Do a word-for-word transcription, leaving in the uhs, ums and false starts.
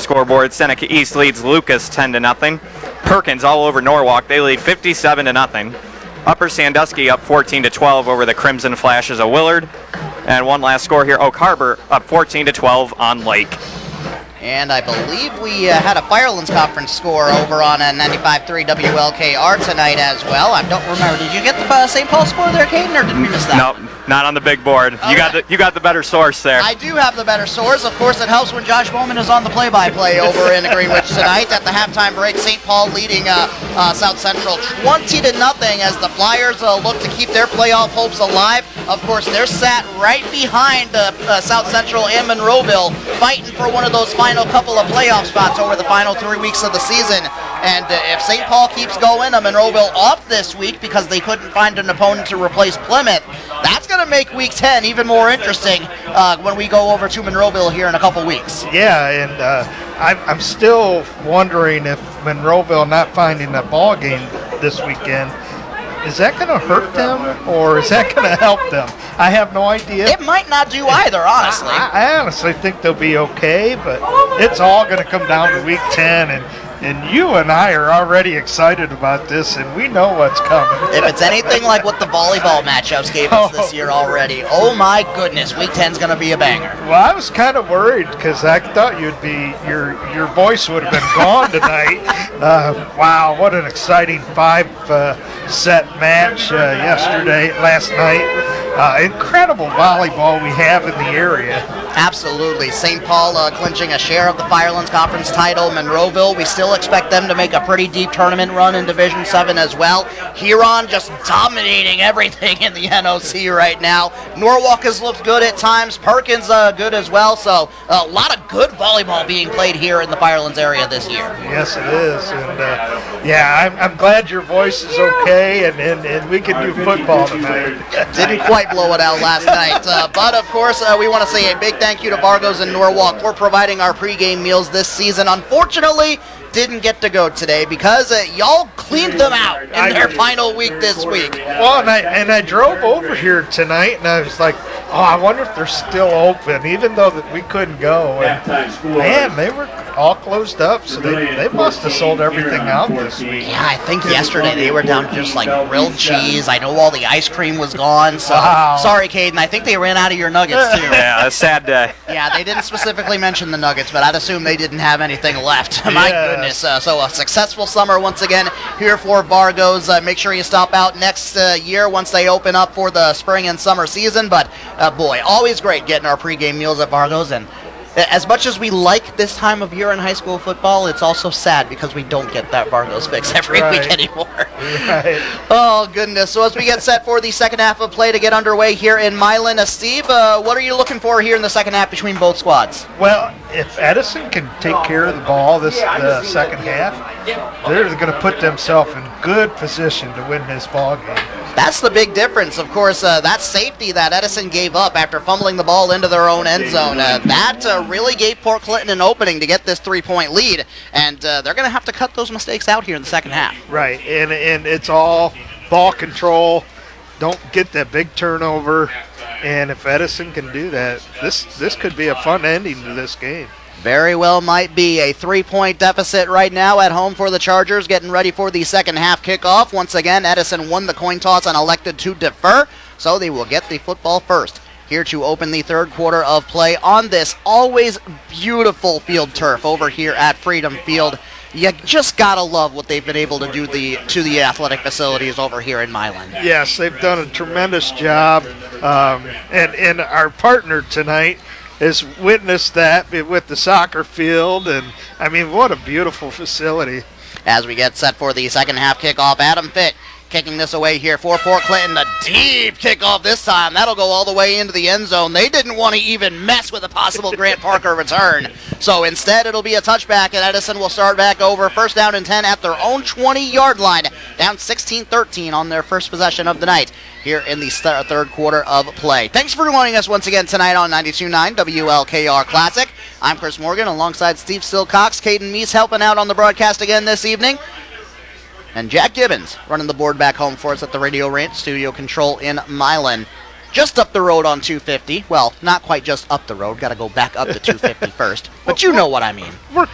scoreboard. Seneca East leads Lucas ten to nothing. Perkins all over Norwalk. They lead fifty-seven to nothing. Upper Sandusky up fourteen to twelve over the Crimson Flashes of Willard. And one last score here, Oak Harbor up fourteen to twelve on Lake. And I believe we uh, had a Firelands Conference score over on uh, ninety-five point three W L K R tonight as well. I don't remember. Did you get the uh, Saint Paul score there, Caden, or did we miss that? No, not on the big board. Okay. You got the you got the better source there. I do have the better source. Of course, it helps when Josh Bowman is on the play-by-play over in Greenwich tonight. At the halftime break, Saint Paul leading uh, uh, South Central twenty to nothing as the Flyers uh, look to keep their playoff hopes alive. Of course, they're sat right behind uh, uh, South Central and Monroeville, fighting for one of those final couple of playoff spots over the final three weeks of the season. And uh, if Saint Paul keeps going, uh, Monroeville off this week because they couldn't find an opponent to replace Plymouth, that's going to make Week ten even more interesting uh, when we go over to Monroeville here in a couple weeks. Yeah, and uh, I'm, I'm still wondering if Monroeville not finding a ball game this weekend, is that going to hurt them or is that going to help them? I have no idea. It might not do either, honestly. I, I honestly think they'll be okay, but it's all going to come down to Week ten, and And you and I are already excited about this, and we know what's coming. If it's anything like what the volleyball matchups gave us this year already, oh my goodness, Week ten's going to be a banger. Well, I was kind of worried because I thought you'd be your your voice would have been gone tonight. Uh, wow, what an exciting five-set uh, match uh, yesterday, last night. Uh, incredible volleyball we have in the area. Absolutely. Saint Paul uh, clinching a share of the Firelands Conference title. Monroeville, we still expect them to make a pretty deep tournament run in Division seven as well. Huron just dominating everything in the N O C right now. Norwalk has looked good at times. Perkins uh, good as well. So a lot of good volleyball being played here in the Firelands area this year. Yes, it is. And uh, yeah, I'm, I'm glad your voice is okay, and, and, and we can do football tonight. Didn't quite blow it out last night. Uh, but, of course, uh, we want to say a big thank you to Vargos and Norwalk for providing our pregame meals this season. Unfortunately, didn't get to go today because uh, y'all cleaned them out in their final week this week. Well, and I, and I drove over here tonight, and I was like, oh, I wonder if they're still open, even though that we couldn't go. And, man, they were all closed up, so they, they must have sold everything out this week. Yeah, I think yesterday they were down to just like grilled cheese. I know all the ice cream was gone, so Wow. sorry, Caden. I think they ran out of your nuggets, too. Yeah, a sad day. Yeah, they didn't specifically mention the nuggets, but I'd assume they didn't have anything left. My Yes. goodness. Uh, so a successful summer once again here for Vargos. Uh, make sure you stop out next uh, year once they open up for the spring and summer season. But, uh, boy, always great getting our pregame meals at Vargos. And as much as we like this time of year in high school football, it's also sad because we don't get that Vargos fix every Right. week anymore. Right. Oh, goodness. So as we get set for the second half of play to get underway here in Milan, uh, Steve, uh, what are you looking for here in the second half between both squads? Well, if Edison can take care of the ball this the second half, they're going to put themselves in good position to win this ball game. That's the big difference. Of course, uh, that safety that Edison gave up after fumbling the ball into their own end zone, uh, that uh, really gave Port Clinton an opening to get this three-point lead, and uh, they're going to have to cut those mistakes out here in the second half. Right, and and it's all ball control. Don't get that big turnover, and if Edison can do that, this this could be a fun ending to this game. Very well might be a three-point deficit right now at home for the Chargers, getting ready for the second half kickoff. Once again, Edison won the coin toss and elected to defer, so they will get the football first. Here to open the third quarter of play on this always beautiful field turf over here at Freedom Field. You just gotta love what they've been able to do the to the athletic facilities over here in Milan. Yes, they've done a tremendous job, um, and and our partner tonight has witnessed that with the soccer field, and I mean, what a beautiful facility. As we get set for the second half kickoff, Adam Fitt kicking this away here for Port Clinton. A deep kickoff this time. That'll go all the way into the end zone. They didn't want to even mess with a possible Grant Parker return. So instead, it'll be a touchback, and Edison will start back over. First down and ten at their own twenty-yard line. Down sixteen thirteen on their first possession of the night here in the st- third quarter of play. Thanks for joining us once again tonight on ninety-two point nine W L K R Classic. I'm Chris Morgan alongside Steve Silcox. Caden Meese helping out on the broadcast again this evening. And Jack Gibbons running the board back home for us at the Radio Ranch Studio Control in Milan. Just up the road on two fifty. Well, not quite just up the road. Got to go back up to two fifty first. But you know what I mean. We're